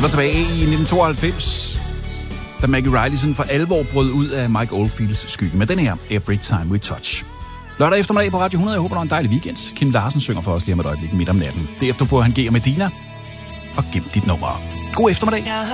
var tilbage i 1992, da Maggie Reilly sådan for alvor brød ud af Mike Oldfields skygge med den her Every Time We Touch. Lørdag eftermiddag på Radio 100. Jeg håber, du har en dejlig weekend. Kim Larsen synger for os lige om et øjeblik midt om natten. Derefter på han G og Medina. Og gem dit nummer. God eftermiddag.